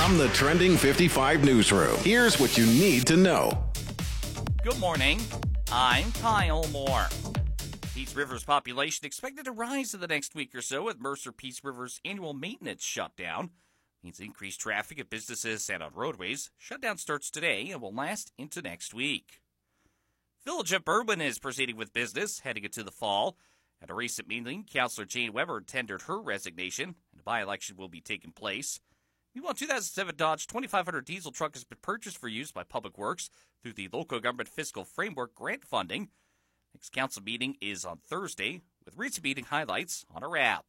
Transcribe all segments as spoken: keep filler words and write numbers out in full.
From the Trending fifty-five newsroom, here's what you need to know. Good morning. I'm Kyle Moore. Peace River's population expected to rise in the next week or so with Mercer Peace River's annual maintenance shutdown. Means increased traffic at businesses and on roadways. Shutdown starts today and will last into next week. Village of Bourbon is proceeding with business, heading into the fall. At a recent meeting, Councillor Jane Weber tendered her resignation, and a by-election will be taking place. Meanwhile, two thousand seven Dodge twenty-five hundred diesel truck has been purchased for use by Public Works through the Local Government Fiscal Framework grant funding. Next council meeting is on Thursday, with recent meeting highlights on a wrap.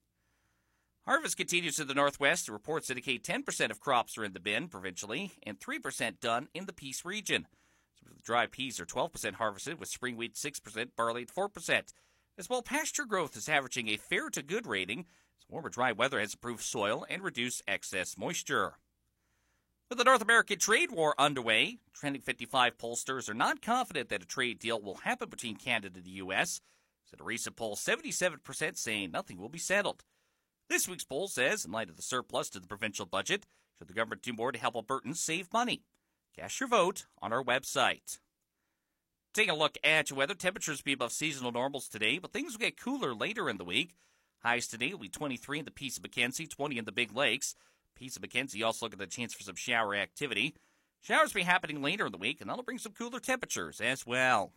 Harvest continues to the northwest. The reports indicate ten percent of crops are in the bin provincially and three percent done in the Peace region. So the dry peas are twelve percent harvested, with spring wheat six percent, barley at four percent. As well, pasture growth is averaging a fair to good rating. As warmer, dry weather has improved soil and reduced excess moisture. With the North American trade war underway, Trending fifty-five pollsters are not confident that a trade deal will happen between Canada and the U S. In a recent poll, seventy-seven percent saying nothing will be settled. This week's poll says, in light of the surplus to the provincial budget, should the government do more to help Albertans save money? Cast your vote on our website. Taking a look at your weather, temperatures will be above seasonal normals today, but things will get cooler later in the week. Highs today will be twenty-three in the Peace of Mackenzie, twenty in the Big Lakes. Peace of Mackenzie also looking at a chance for some shower activity. Showers will be happening later in the week, and that'll bring some cooler temperatures as well.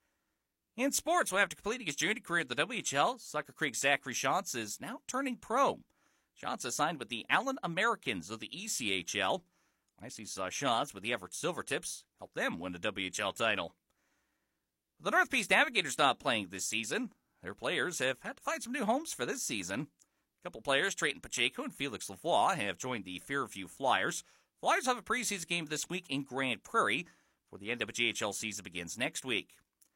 In sports, well, after completing his junior career at the W H L, Sucker Creek Zachary Shantz is now turning pro. Shantz has signed with the Allen Americans of the E C H L. I see uh, Shantz with the Everett Silvertips help them win the W H L title. The North Peace Navigators not playing this season. Their players have had to find some new homes for this season. A couple players, Trayton Pacheco and Felix Lavoie, have joined the Fairview Flyers. Flyers have a preseason game this week in Grand Prairie before the N W H L season begins next week.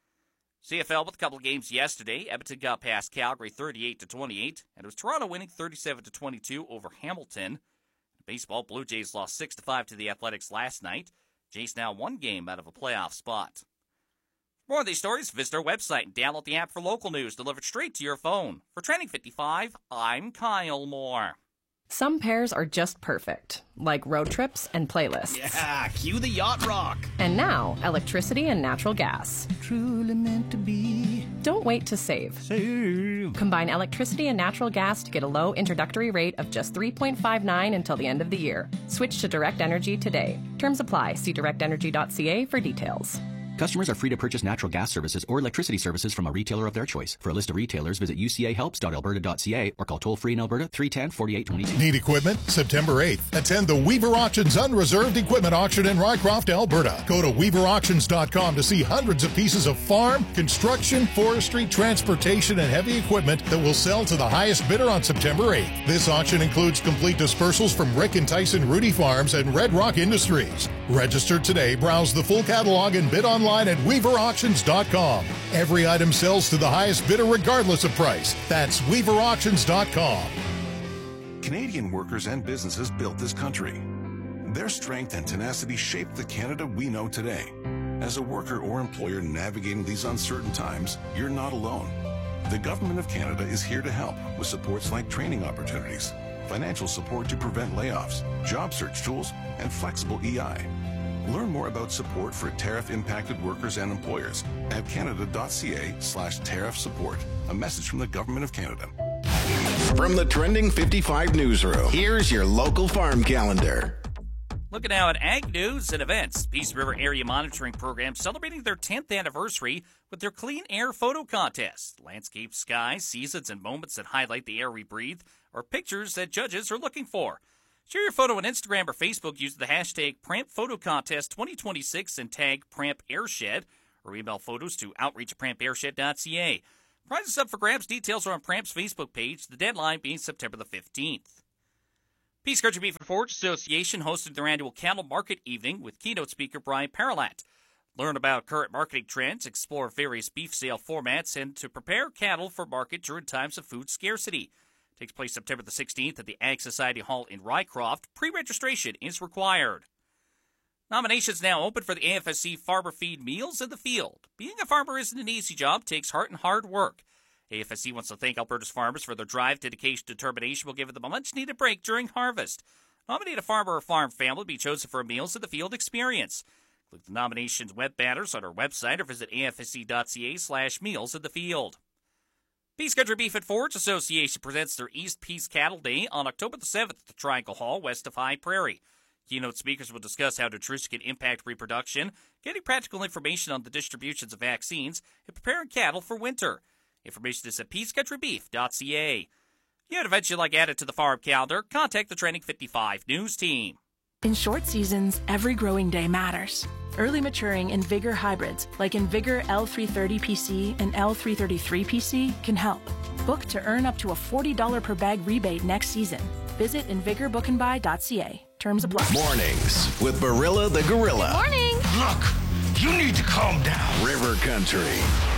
C F L with a couple of games yesterday. Edmonton got past Calgary thirty-eight to twenty-eight, and it was Toronto winning thirty-seven to twenty-two over Hamilton. Baseball, Blue Jays lost six to five to the Athletics last night. Jays now one game out of a playoff spot. For more of these stories, visit our website and download the app for local news delivered straight to your phone. For Trending fifty-five, I'm Kyle Moore. Some pairs are just perfect, like road trips and playlists. Yeah, cue the yacht rock. And now, electricity and natural gas. Truly meant to be. Don't wait to save. Save. Combine electricity and natural gas to get a low introductory rate of just three point five nine until the end of the year. Switch to Direct Energy today. Terms apply. See direct energy dot c a for details. Customers are free to purchase natural gas services or electricity services from a retailer of their choice. For a list of retailers, visit u c a helps dot alberta dot c a or call toll-free in Alberta three one zero, four eight two two. Need equipment? September eighth. Attend the Weaver Auctions Unreserved Equipment Auction in Rycroft, Alberta. Go to weaver auctions dot com to see hundreds of pieces of farm, construction, forestry, transportation, and heavy equipment that will sell to the highest bidder on September eighth. This auction includes complete dispersals from Rick and Tyson Rudy Farms and Red Rock Industries. Register today, browse the full catalog, and bid online at weaver auctions dot com. Every item sells to the highest bidder regardless of price. That's weaver auctions dot com. Canadian workers and businesses built this country. Their strength and tenacity shaped the Canada we know today. As a worker or employer navigating these uncertain times, you're not alone. The Government of Canada is here to help with supports like training opportunities, financial support to prevent layoffs, job search tools, and flexible E I. Learn more about support for tariff-impacted workers and employers at canada dot c a slash tariff support. A message from the Government of Canada. From the Trending fifty-five newsroom, here's your local farm calendar. Looking now at ag news and events. Peace River Area Monitoring Program celebrating their tenth anniversary with their Clean Air Photo Contest. Landscape, skies, seasons, and moments that highlight the air we breathe are pictures that judges are looking for. Share your photo on Instagram or Facebook using the hashtag Pramp Photo Contest twenty twenty-six and tag Pramp Airshed, or email photos to outreach at pramp airshed dot c a. Prizes up for grabs. Details are on Pramp's Facebook page, the deadline being September the fifteenth. Peace Country Beef and Forage Association hosted their annual cattle market evening with keynote speaker Brian Paralat. Learn about current marketing trends, explore various beef sale formats, and to prepare cattle for market during times of food scarcity. Takes place September the sixteenth at the Ag Society Hall in Rycroft. Pre-registration is required. Nominations now open for the A F S C Farmer Feed Meals in the Field. Being a farmer isn't an easy job, takes heart and hard work. A F S C wants to thank Alberta's farmers for their drive, dedication, and determination will give them a much-needed break during harvest. Nominate a farmer or farm family to be chosen for a Meals in the Field experience. Click the nominations web banners on our website or visit A F S C dot C A slash meals in the field. Peace Country Beef and Forage Association presents their East Peace Cattle Day on October the seventh at the Triangle Hall, west of High Prairie. Keynote speakers will discuss how nutrition can impact reproduction, getting practical information on the distributions of vaccines, and preparing cattle for winter. Information is at peace country beef dot C A. If you had events you'd like added to the farm calendar, contact the Trending fifty-five News team. In short seasons, every growing day matters. Early maturing InVigor hybrids like InVigor L three thirty P C and L three thirty-three P C can help. Book to earn up to a forty dollars per bag rebate next season. Visit invigor book and buy dot C A. Terms apply. Mornings with Barilla the Gorilla. Morning. Look, you need to calm down. River Country.